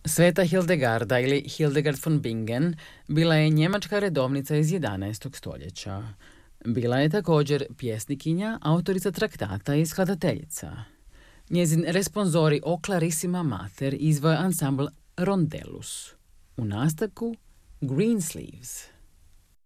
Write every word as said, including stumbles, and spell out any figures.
Sveta Hildegarda ili Hildegard von Bingen bila je njemačka redovnica iz jedanaestog stoljeća. Bila je također pjesnikinja, autorica traktata i skladateljica. Njezin responsori O Clarissima Mater izveo ansambl Rondelus. U nastavku Greensleeves.